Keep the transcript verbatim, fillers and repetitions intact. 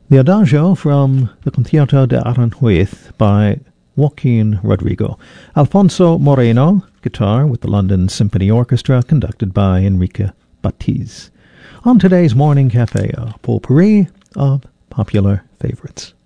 The Adagio from the Concierto de Aranjuez by Joaquin Rodrigo. Alfonso Moreno, guitar with the London Symphony Orchestra, conducted by Enrique Batiz. On today's Morning Cafe, a potpourri of popular favorites.